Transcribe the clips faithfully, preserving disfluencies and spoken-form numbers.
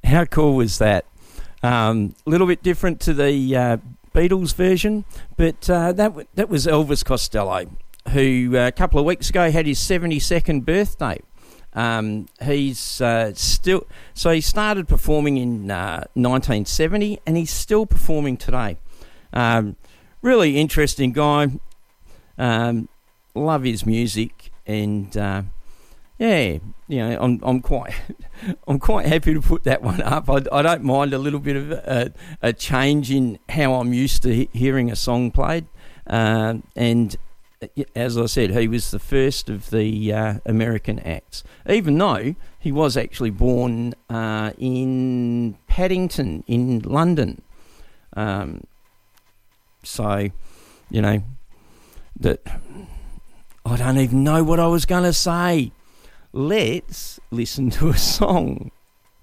How cool was that? A um, little bit different to the uh, Beatles version, but uh, that w- that was Elvis Costello, who uh, a couple of weeks ago had his seventy-second birthday. Um, he's uh, still so he started performing in uh, nineteen seventy, and he's still performing today. Um, really interesting guy. Um, love his music, and uh, yeah, you know, I'm I'm quite I'm quite happy to put that one up. I, I don't mind a little bit of a, a change in how I'm used to he- hearing a song played, uh, and. As I said, he was the first of the uh, American acts, even though he was actually born uh, in Paddington in London. Um, so, you know, that I don't even know what I was going to say. Let's listen to a song.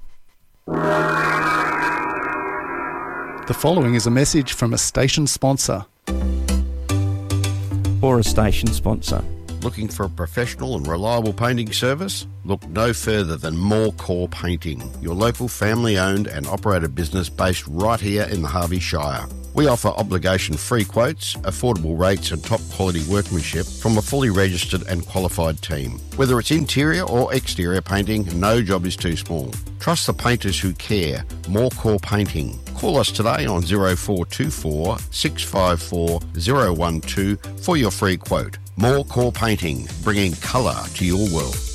The following is a message from a station sponsor. Or a station sponsor. Looking for a professional and reliable painting service? Look no further than More Core Painting, your local family-owned and operated business based right here in the Harvey Shire. We offer obligation-free quotes, affordable rates and top-quality workmanship from a fully registered and qualified team. Whether it's interior or exterior painting, no job is too small. Trust the painters who care. More Core Painting. Call us today on zero four two four, six five four, zero one two for your free quote. More Core Painting, bringing colour to your world.